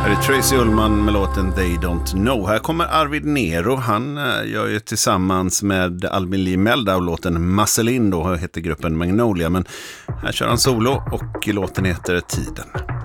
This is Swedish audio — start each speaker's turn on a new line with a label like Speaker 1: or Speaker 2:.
Speaker 1: Här är Tracy Ullman med låten They Don't Know. Här kommer Arvid Nero. Han gör ju tillsammans med Albin Lee Meldau låten Muscle In, då heter gruppen Magnolia. Men här kör han solo och låten heter Tiden.